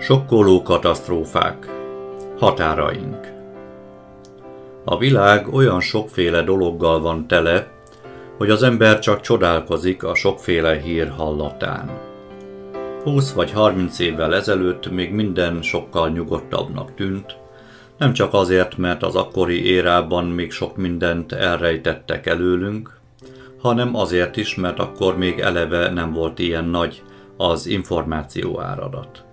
Sokkoló katasztrófák. Határaink. A világ olyan sokféle dologgal van tele, hogy az ember csak csodálkozik a sokféle hír hallatán. 20 vagy 30 évvel ezelőtt még minden sokkal nyugodtabbnak tűnt, nem csak azért, mert az akkori érában még sok mindent elrejtettek előlünk, hanem azért is, mert akkor még eleve nem volt ilyen nagy az információ áradat.